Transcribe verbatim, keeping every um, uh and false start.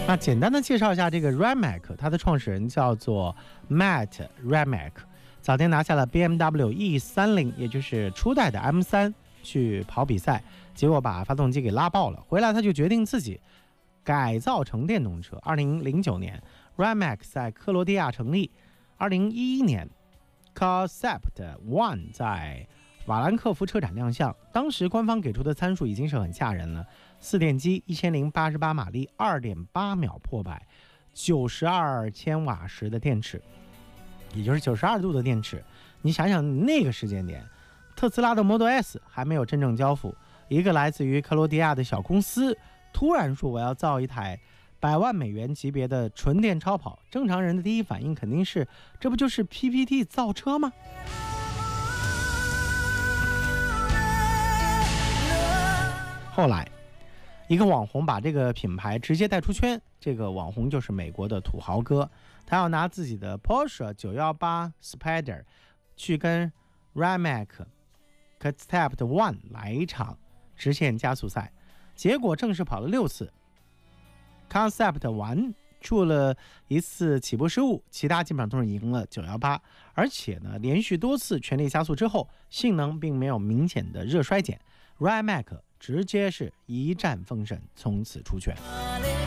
那简单的介绍一下这个 Rimac， 它的创始人叫做 Matt Rimac， 早年拿下了 B M W E 三十， 也就是初代的 M 三 去跑比赛，结果把发动机给拉爆了，回来他就决定自己改造成电动车。二零零九年 Rimac 在克罗地亚成立，二零一一年 Concept One 在瓦兰克福车展亮相，当时官方给出的参数已经是很吓人了，四电机一千零八十八马力 二点八秒破百，九十二千瓦时的电池，也就是九十二度的电池。你想想那个时间点，特斯拉的 Model S 还没有真正交付，一个来自于克罗地亚的小公司突然说我要造一台百万美元级别的纯电超跑，正常人的第一反应肯定是这不就是 P P T 造车吗？后来一个网红把这个品牌直接带出圈，这个网红就是美国的土豪哥，他要拿自己的 Porsche 九一八 Spider 去跟 Rimac Concept One 来一场直线加速赛，结果正式跑了六次， Concept One 出了一次起步失误，其他基本上都是赢了九一八，而且呢连续多次全力加速之后，性能并没有明显的热衰减， Rimac 直接是一战封神，从此出圈。